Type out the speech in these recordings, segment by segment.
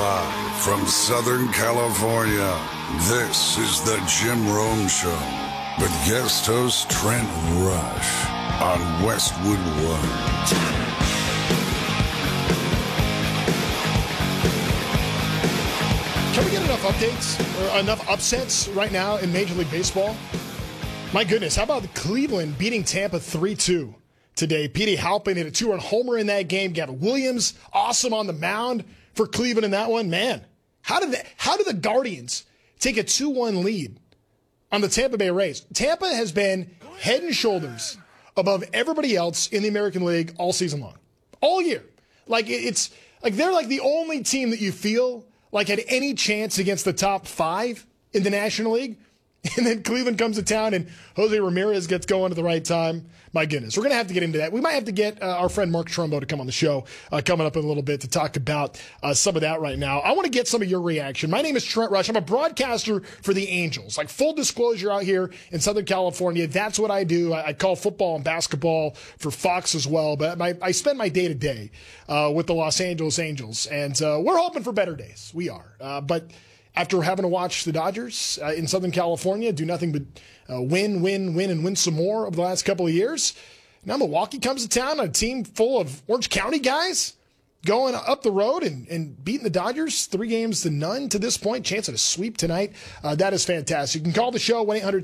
Live from Southern California, this is the Jim Rome Show with guest host Trent Rush on Westwood One. Can we get enough updates or enough upsets right now in Major League Baseball? My goodness, how about Cleveland beating Tampa 3-2 today? Petey Halpin hit a two-run homer in that game. Gavin Williams, awesome on the mound for Cleveland in that one. Man, how did the Guardians take a 2-1 lead on the Tampa Bay Rays? Tampa has been head and shoulders above everybody else in the American League all season long, all year. Like it's like they're like the only team that you feel like had any chance against the top five in the National League. And then Cleveland comes to town and Jose Ramirez gets going at the right time. My goodness, we're going to have to get into that. We might have to get our friend Mark Trumbo to come on the show coming up in a little bit to talk about some of that right now. I want to get some of your reaction. My name is Trent Rush. I'm a broadcaster for the Angels. Like full disclosure out here in Southern California, that's what I do. I call football and basketball for Fox as well. But I spend my day-to-day with the Los Angeles Angels. And we're hoping for better days. We are. But after having to watch the Dodgers in Southern California do nothing but win, and win some more over the last couple of years, now Milwaukee comes to town, a team full of Orange County guys going up the road and beating the Dodgers 3-0 to this point. Chance at a sweep tonight. That is fantastic. You can call the show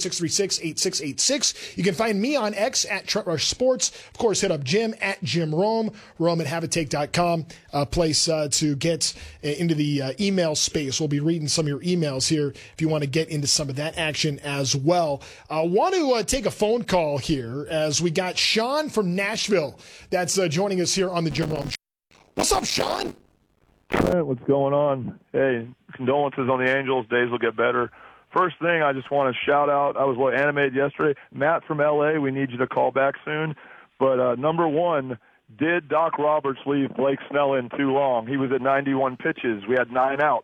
1-800-636-8686. You can find me on X at Trent Rush Sports. Of course, hit up Jim at Jim Rome, Rome at haveatake.com. Place to get into the email space. We'll be reading some of your emails here if you want to get into some of that action as well. I want to take a phone call here as we got Sean from Nashville that's joining us here on the Jim Rome Show. What's up, Sean? Hey, what's going on? Hey, condolences on the Angels. Days will get better. First thing, I just want to shout out, I was animated yesterday. Matt from L.A., we need you to call back soon. But number one, did Doc Roberts leave Blake Snell in too long? He was at 91 pitches. We had 9 outs.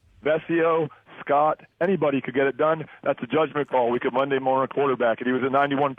Vesio, Scott, anybody could get it done. That's a judgment call. We could Monday morning quarterback it. He was at 91